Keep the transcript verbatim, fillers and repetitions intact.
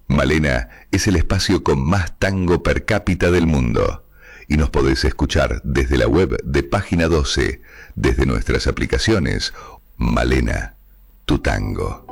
Malena es el espacio con más tango per cápita del mundo. Y nos podés escuchar desde la web de Página doce, desde nuestras aplicaciones. Malena, tu tango.